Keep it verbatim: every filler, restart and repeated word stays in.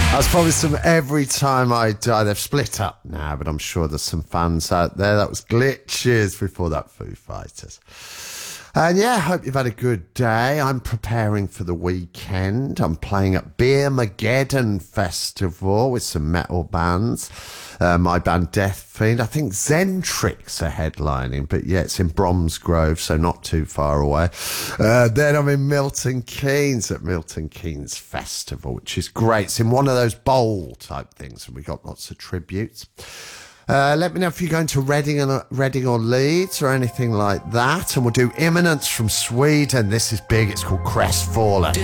That's probably some Every Time I Die. They've split up now, but I'm sure there's some fans out there. That was Glitches before that, Foo Fighters. And yeah, hope you've had a good day. I'm preparing for the weekend. I'm playing at Beermageddon Festival with some metal bands. Uh, my band Death Fiend. I think Zentrix are headlining, but yeah, it's in Bromsgrove, so not too far away. Uh, then I'm in Milton Keynes at Milton Keynes Festival, which is great. It's in one of those bowl type things, and we got lots of tributes. Uh, let me know if you're going to Reading, and, Reading or Leeds or anything like that. And we'll do Imminence from Sweden. This is big. It's called Crestfallen.